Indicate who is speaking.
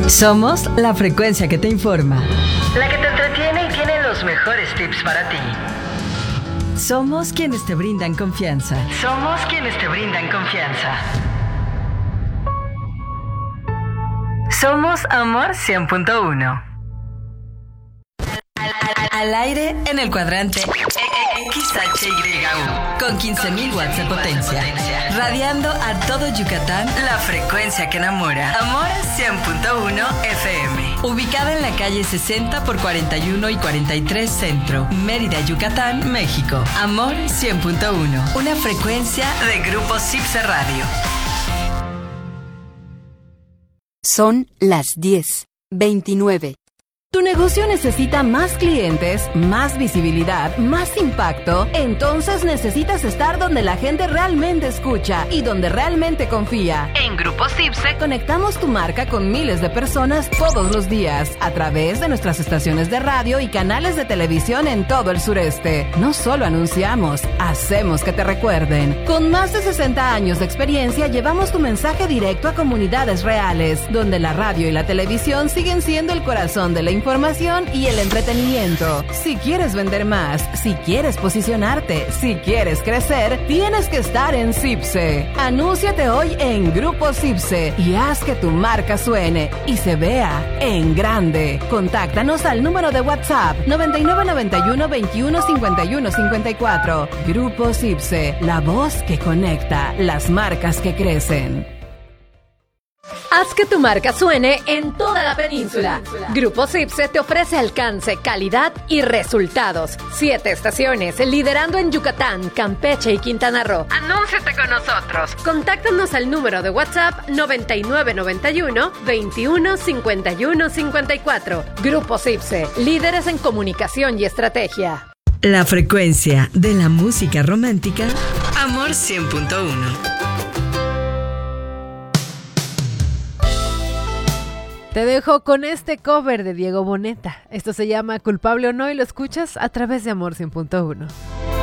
Speaker 1: Somos la frecuencia que te informa,
Speaker 2: la que te entretiene y tiene los mejores tips para ti.
Speaker 1: Somos quienes te brindan confianza.
Speaker 2: Somos quienes te brindan confianza. Somos Amor 100.1.
Speaker 1: Al aire en el cuadrante
Speaker 2: XHYU
Speaker 1: con 15.000 watts de potencia, radiando a todo Yucatán,
Speaker 2: la frecuencia que enamora. Amor 100.1 FM.
Speaker 1: Ubicada en la calle 60 por 41 y 43 Centro, Mérida, Yucatán, México. Amor 100.1, una frecuencia
Speaker 2: de Grupo Cipse Radio.
Speaker 3: Son las 10:29.
Speaker 4: ¿Tu negocio necesita más clientes, más visibilidad, más impacto? Entonces necesitas estar donde la gente realmente escucha y donde realmente confía.
Speaker 2: En Grupo Cipse
Speaker 4: conectamos tu marca con miles de personas todos los días a través de nuestras estaciones de radio y canales de televisión en todo el sureste. No solo anunciamos, hacemos que te recuerden. Con más de 60 años de experiencia, llevamos tu mensaje directo a comunidades reales, donde la radio y la televisión siguen siendo el corazón de la información y el entretenimiento. Si quieres vender más, si quieres posicionarte, si quieres crecer, tienes que estar en Cipse. Anúnciate hoy en Grupo Cipse y haz que tu marca suene y se vea en grande. Contáctanos al número de WhatsApp 9991 21 51 54. Grupo Cipse, la voz que conecta, las marcas que crecen.
Speaker 5: Haz que tu marca suene en toda la península. Grupo Cipse te ofrece alcance, calidad y resultados. 7 estaciones, liderando en Yucatán, Campeche y Quintana Roo. Anúnciate con nosotros. Contáctanos al número de WhatsApp 9991 21 51 54. Grupo Cipse, líderes en comunicación y estrategia.
Speaker 1: La frecuencia de la música romántica.
Speaker 2: Amor 100.1.
Speaker 6: Te dejo con este cover de Diego Boneta. Esto se llama Culpable o No y lo escuchas a través de Amor 100.1.